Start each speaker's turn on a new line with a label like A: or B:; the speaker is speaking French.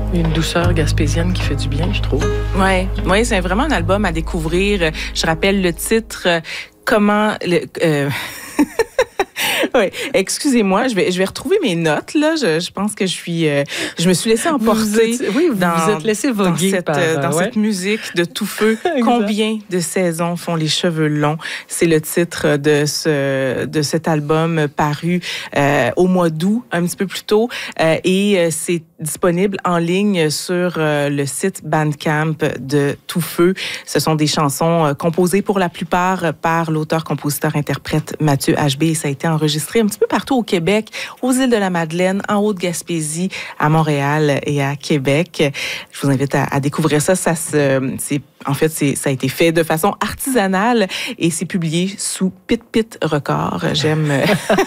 A: Une douceur gaspésienne qui fait du bien, je trouve.
B: Oui, c'est vraiment un album à découvrir. Je rappelle le titre, Oui, excusez-moi, je vais retrouver mes notes là. Je pense que je me suis laissée emporter.
A: Vous êtes laissé voguer
B: dans cette musique de tout feu. Combien de saisons font les cheveux longs? C'est le titre de cet album paru au mois d'août, un petit peu plus tôt, et c'est disponible en ligne sur le site Bandcamp de Tout Feu. Ce sont des chansons composées pour la plupart par l'auteur-compositeur-interprète Mathieu HB, et ça a été enregistré un petit peu partout au Québec, aux îles de la Madeleine, en Haute-Gaspésie, à Montréal et à Québec. Je vous invite à découvrir ça. Ça a été fait de façon artisanale et c'est publié sous Pit Pit Records. J'aime